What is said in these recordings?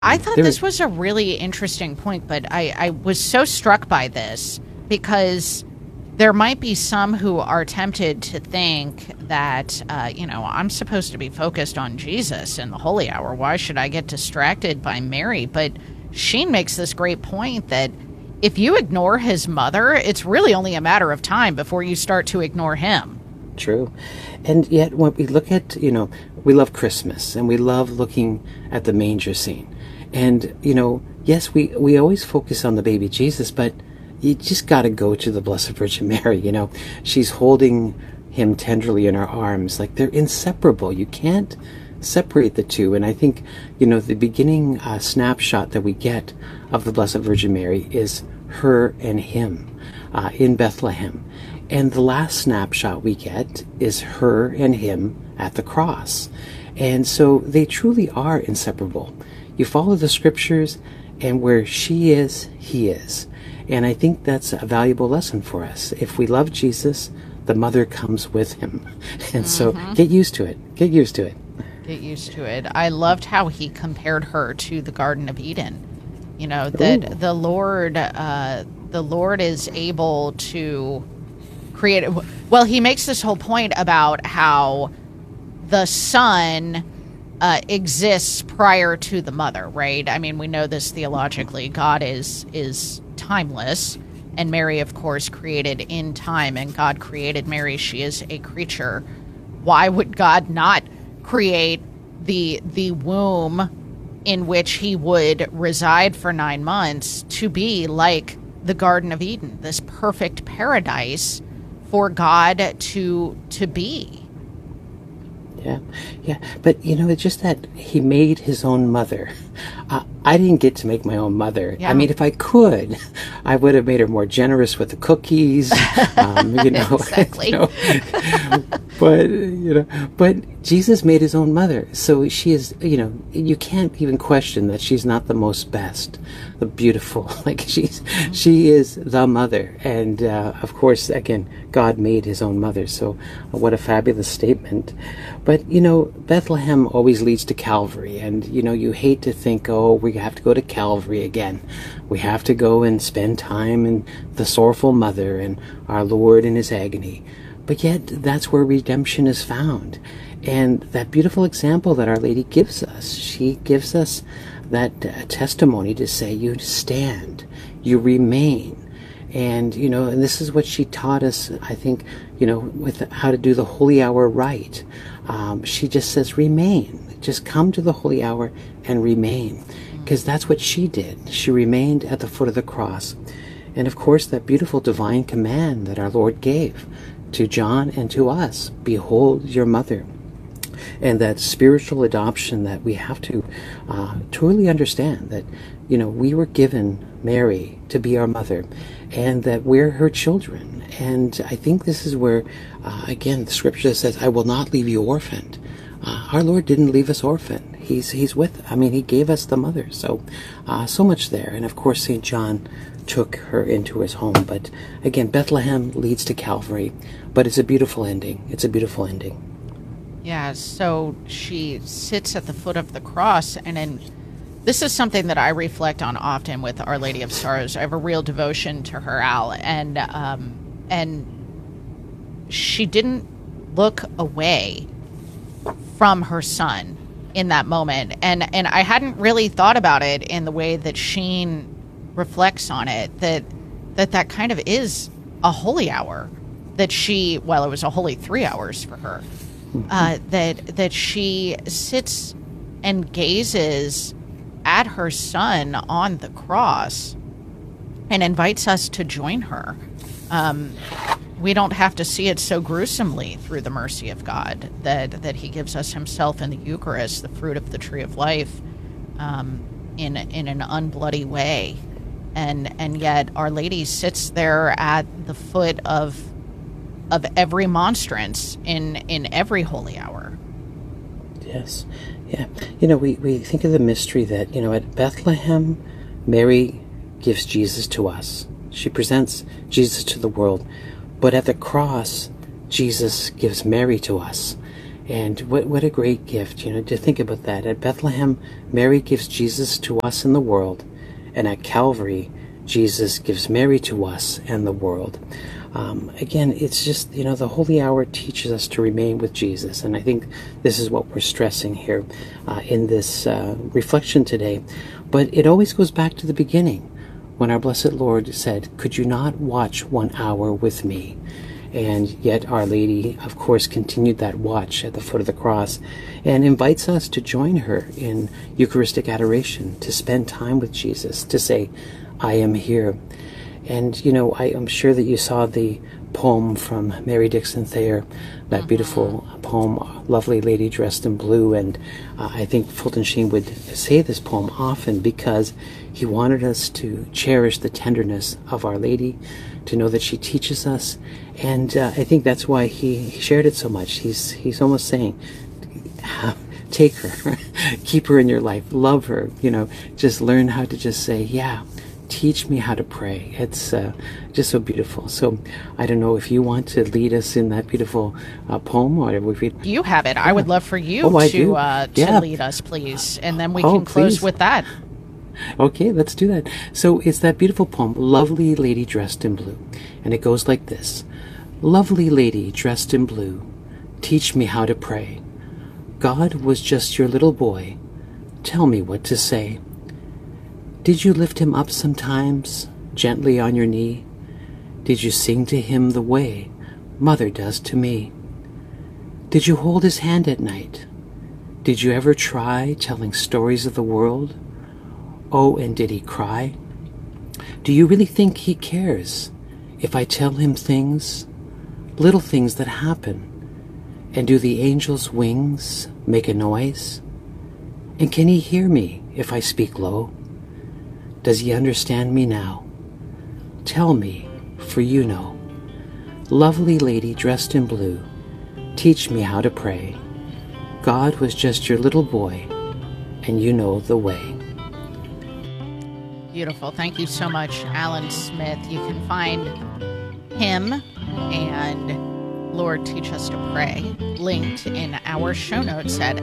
I thought this was a really interesting point, but I was so struck by this because there might be some who are tempted to think that, I'm supposed to be focused on Jesus in the holy hour. Why should I get distracted by Mary? But Sheen makes this great point that if you ignore his mother, it's really only a matter of time before you start to ignore him. True. And yet when we look at, we love Christmas and we love looking at the manger scene. And, yes, we always focus on the baby Jesus, but you just got to go to the Blessed Virgin Mary. She's holding him tenderly in her arms. Like, they're inseparable. You can't separate the two. And I think, the beginning snapshot that we get of the Blessed Virgin Mary is her and him in Bethlehem. And the last snapshot we get is her and him at the cross. And so they truly are inseparable. You follow the scriptures, and where she is, he is. And I think that's a valuable lesson for us. If we love Jesus, the mother comes with him. And so get used to it. Get used to it. Get used to it. I loved how he compared her to the Garden of Eden. That the Lord is able to create. Well, he makes this whole point about how the Son exists prior to the mother, right? I mean, we know this theologically. God is timeless, and Mary, of course, created in time, and God created Mary. She is a creature. Why would God not create the womb in which he would reside for 9 months to be like the Garden of Eden, this perfect paradise for God to be? Yeah. But, it's just that he made his own mother. I didn't get to make my own mother. Yeah. I mean, if I could, I would have made her more generous with the cookies, Exactly. But Jesus made his own mother. So she is, you can't even question that she's not the most best, the beautiful. Like, she is the mother. And, of course, again, God made his own mother. So what a fabulous statement. But, Bethlehem always leads to Calvary. And, you hate to think, we have to go to Calvary again. We have to go and spend time in the sorrowful mother and our Lord in his agony. But yet, that's where redemption is found. And that beautiful example that Our Lady gives us, she gives us that testimony to say, you stand, you remain. And, and this is what she taught us, I think, with how to do the holy hour right. She just says, remain. Just come to the holy hour and remain. Because that's what she did. She remained at the foot of the cross. And, of course, that beautiful divine command that our Lord gave to John and to us, behold your mother. And that spiritual adoption that we have to truly understand that, we were given Mary to be our mother and that we're her children. And I think this is where, again, the scripture says, I will not leave you orphaned. Our Lord didn't leave us orphaned. He's with, he gave us the mother. So, so much there. And of course, St. John took her into his home. But again, Bethlehem leads to Calvary. But it's a beautiful ending. It's a beautiful ending. Yeah, so she sits at the foot of the cross, and then this is something that I reflect on often with Our Lady of Sorrows. I have a real devotion to her, Al, and she didn't look away from her son in that moment, and I hadn't really thought about it in the way that Sheen reflects on it. That kind of is a holy hour. That she, well, it was a holy 3 hours for her. That she sits and gazes at her son on the cross and invites us to join her. We don't have to see it so gruesomely through the mercy of God that he gives us himself in the Eucharist, the fruit of the tree of life, in an unbloody way. And yet Our Lady sits there at the foot of every monstrance in every holy hour. Yes. Yeah. We think of the mystery that, at Bethlehem, Mary gives Jesus to us. She presents Jesus to the world. But at the cross, Jesus gives Mary to us. And what a great gift, to think about that. At Bethlehem, Mary gives Jesus to us in the world, and at Calvary, Jesus gives Mary to us and the world. Again, it's just, the Holy Hour teaches us to remain with Jesus, and I think this is what we're stressing here in this reflection today. But it always goes back to the beginning, when our Blessed Lord said, "Could you not watch 1 hour with me?" And yet Our Lady, of course, continued that watch at the foot of the cross and invites us to join her in Eucharistic adoration, to spend time with Jesus, to say, "I am here." And, I'm sure that you saw the poem from Mary Dixon Thayer, that beautiful poem, Lovely Lady Dressed in Blue. And I think Fulton Sheen would say this poem often because he wanted us to cherish the tenderness of Our Lady, to know that she teaches us. And I think that's why he shared it so much. He's almost saying, take her, keep her in your life, love her, just learn how to just say, yeah, teach me how to pray. It's just so beautiful. So I don't know if you want to lead us in that beautiful poem, or if we... You have it. I would love for you to lead us, please. And then we can close with that. Okay, let's do that. So it's that beautiful poem, Lovely Lady Dressed in Blue. And it goes like this. Lovely lady dressed in blue, teach me how to pray. God was just your little boy. Tell me what to say. Did you lift him up sometimes, gently on your knee? Did you sing to him the way Mother does to me? Did you hold his hand at night? Did you ever try telling stories of the world? Oh, and did he cry? Do you really think he cares if I tell him things, little things that happen? And do the angels' wings make a noise? And can he hear me if I speak low? Does he understand me now? Tell me, for you know. Lovely lady dressed in blue, teach me how to pray. God was just your little boy, and you know the way. Beautiful. Thank you so much, Alan Smith. You can find him and Lord Teach Us to Pray linked in our show notes at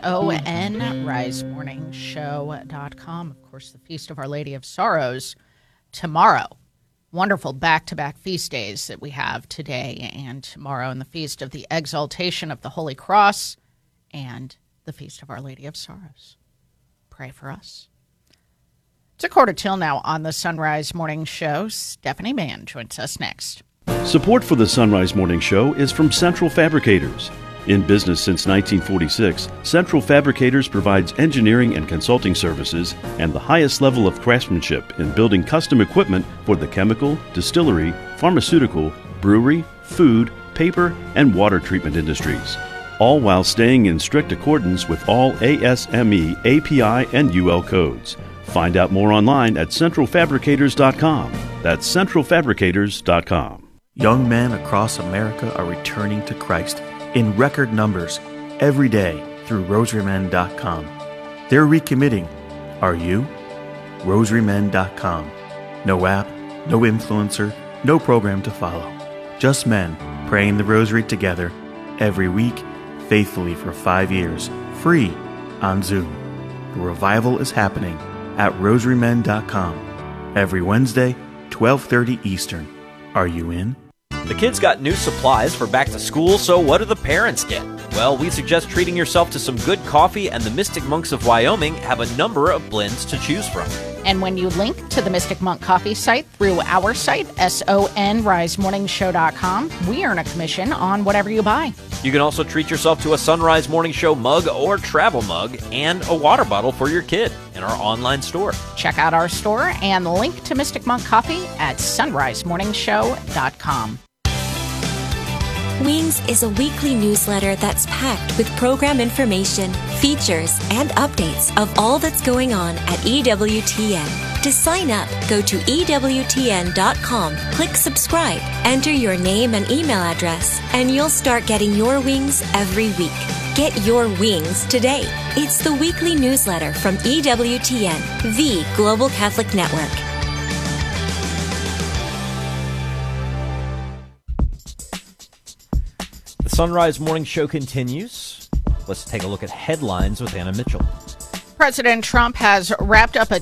sonrisemorningshow.com. Of course, the Feast of Our Lady of Sorrows tomorrow. Wonderful back-to-back feast days that we have today and tomorrow, and the Feast of the Exaltation of the Holy Cross and the Feast of Our Lady of Sorrows. Pray for us. It's 1:45 now on the Sunrise Morning Show. Stephanie Mann joins us next. Support for the Sunrise Morning Show is from Central Fabricators. In business since 1946, Central Fabricators provides engineering and consulting services and the highest level of craftsmanship in building custom equipment for the chemical, distillery, pharmaceutical, brewery, food, paper, and water treatment industries, all while staying in strict accordance with all ASME, API, and UL codes. Find out more online at centralfabricators.com. That's centralfabricators.com. Young men across America are returning to Christ in record numbers every day through rosarymen.com. They're recommitting. Are you? rosarymen.com. No app, no influencer, no program to follow. Just men praying the rosary together every week, faithfully for 5 years, free on Zoom. The revival is happening at rosarymen.com every Wednesday, 12:30 Eastern. Are you in? The kids got new supplies for back to school, so what do the parents get? Well, we suggest treating yourself to some good coffee, and the Mystic Monks of Wyoming have a number of blends to choose from. And when you link to the Mystic Monk Coffee site through our site, sonrisemorningshow.com, we earn a commission on whatever you buy. You can also treat yourself to a Sunrise Morning Show mug or travel mug and a water bottle for your kid in our online store. Check out our store and link to Mystic Monk Coffee at sonrisemorningshow.com. Wings is a weekly newsletter that's packed with program information, features, and updates of all that's going on at EWTN. To sign up, go to EWTN.com, click subscribe, enter your name and email address, and you'll start getting your wings every week. Get your wings today. It's the weekly newsletter from EWTN, the Global Catholic Network. The Sunrise Morning Show continues. Let's take a look at headlines with Anna Mitchell. President Trump has wrapped up a